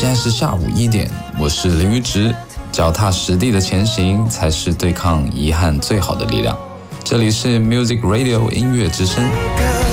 现在是下午1点，我是林宇植。脚踏实地的前行才是对抗遗憾最好的力量。这里是 Music Radio 音乐之声。